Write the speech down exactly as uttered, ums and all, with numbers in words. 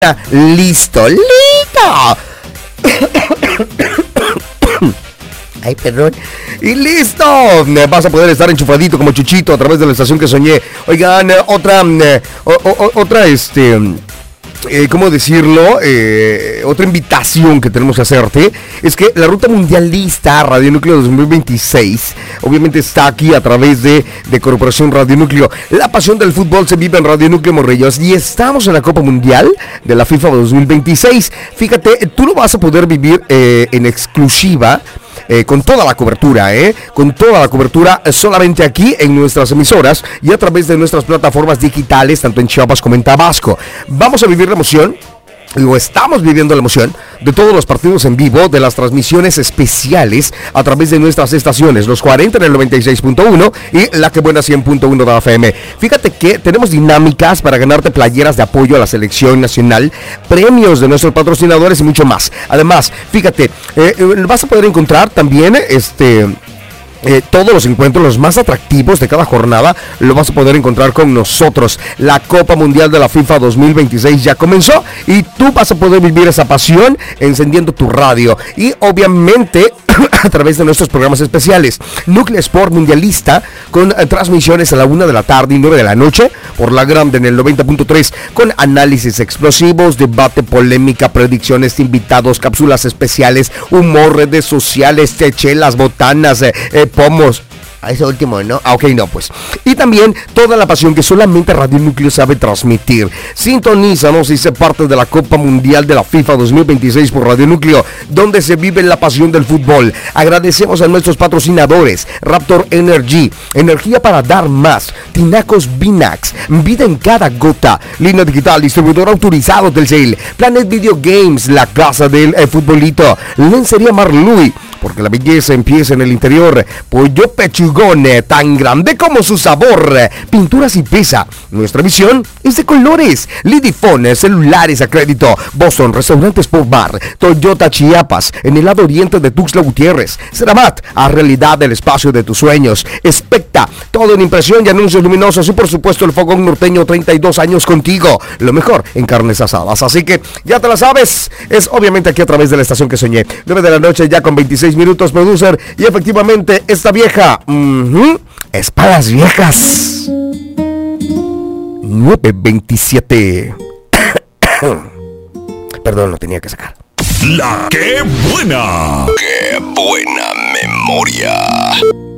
Listo, listo. Ay, perdón. Y listo. Vas a poder estar enchufadito como Chuchito a través de la estación que soñé. Oigan, otra, o, o, otra, este... Eh, ¿Cómo decirlo? Eh, otra invitación que tenemos que hacerte es que la ruta mundialista Radio Núcleo dos mil veintiséis obviamente está aquí a través de, de Corporación Radio Núcleo. La pasión del fútbol se vive en Radio Núcleo Morelos y estamos en la Copa Mundial de la FIFA dos mil veintiséis. Fíjate, tú lo vas a poder vivir eh, en exclusiva. Eh, con toda la cobertura, eh, con toda la cobertura eh, solamente aquí en nuestras emisoras y a través de nuestras plataformas digitales, tanto en Chiapas como en Tabasco. Vamos a vivir la emoción, o estamos viviendo la emoción de todos los partidos en vivo, de las transmisiones especiales a través de nuestras estaciones, los cuarenta en el noventa y seis punto uno y la que buena cien punto uno de F M. Fíjate que tenemos dinámicas para ganarte playeras de apoyo a la selección nacional, premios de nuestros patrocinadores y mucho más. Además, fíjate, eh, vas a poder encontrar también este... Eh, todos los encuentros, los más atractivos de cada jornada, lo vas a poder encontrar con nosotros. La Copa Mundial de la FIFA dos mil veintiséis ya comenzó y tú vas a poder vivir esa pasión encendiendo tu radio y obviamente a través de nuestros programas especiales. Núcleo Sport Mundialista con eh, transmisiones a la una de la tarde y nueve de la noche por la grande en el noventa punto tres con análisis explosivos, debate, polémica, predicciones, invitados, cápsulas especiales, humor, redes sociales, chechelas, botanas, eh, eh, pomos. A ese último, ¿no? Ah, ok, no, pues. Y también toda la pasión que solamente Radio Núcleo sabe transmitir. Sintonízanos y sé parte de la Copa Mundial de la FIFA dos mil veintiséis por Radio Núcleo, donde se vive la pasión del fútbol. Agradecemos a nuestros patrocinadores: Raptor Energy, energía para dar más; Tinacos Vinax, vida en cada gota; Línea Digital, distribuidor autorizado del Telcel; Planet Video Games, la casa del eh, futbolito; Lencería Marluy, porque la belleza empieza en el interior; Pollo Pechugón, tan grande como su sabor; Pinturas y Pesa, nuestra visión es de colores; Lidifone, celulares a crédito; Boston, restaurantes por bar; Toyota Chiapas, en el lado oriente de Tuxtla Gutiérrez; Ceramat, a realidad el espacio de tus sueños; Especta, todo en impresión y anuncios luminosos; y por supuesto el Fogón Norteño, treinta y dos años contigo, lo mejor en carnes asadas. Así que ya te la sabes, es obviamente aquí a través de la estación que soñé. nueve de la noche ya con veintiséis minutos, producer, y efectivamente esta vieja uh-huh, es para las viejas. nueve veintisiete. Perdón, lo tenía que sacar. La que buena. Qué buena memoria.